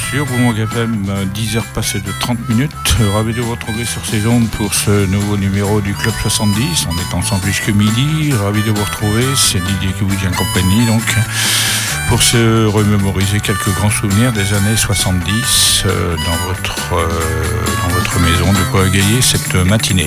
sur Bourg FM, 10h passées de 30 minutes. Ravi de vous retrouver sur ces ondes pour ce nouveau numéro du Club 70. On est ensemble jusqu'à midi. Ravi de vous retrouver. C'est Didier qui vous dit en compagnie. Donc, pour se remémoriser quelques grands souvenirs des années 70 dans votre maison, de quoi égayer cette matinée.